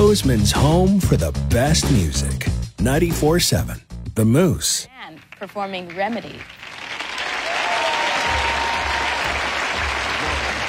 Bozeman's home for the best music. 94.7 The Moose. And performing Remedy